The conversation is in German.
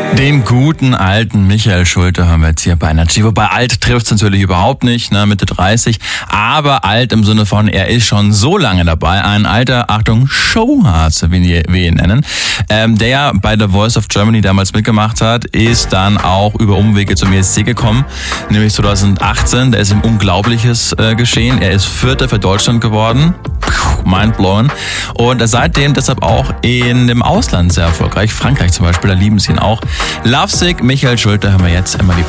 Den guten alten Michael Schulte haben wir jetzt hier bei Energy. Wobei alt trifft es natürlich überhaupt nicht, ne, Mitte 30. Aber alt im Sinne von, er ist schon so lange dabei. Ein alter, Achtung, Showhase, wie wir ihn nennen. Der ja bei The Voice of Germany damals mitgemacht hat, ist dann auch über Umwege zum ESC gekommen. Nämlich 2018, da ist ihm Unglaubliches geschehen. Er ist Vierter für Deutschland geworden. Mindblowing. Und seitdem deshalb auch in dem Ausland sehr erfolgreich. Frankreich zum Beispiel, da lieben sie ihn auch. Lovesick, Michael Schulte, haben wir jetzt immer die